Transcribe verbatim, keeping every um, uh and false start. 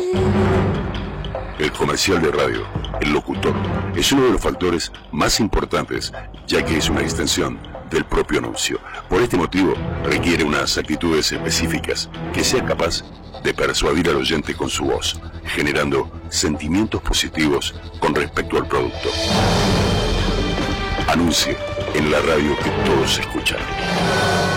El comercial de radio, el locutor, es uno de los factores más importantes, ya que es una extensión del propio anuncio. Por este motivo, requiere unas actitudes específicas que sea capaz de persuadir al oyente con su voz, generando sentimientos positivos con respecto al producto. Anuncie en la radio que todos escuchan.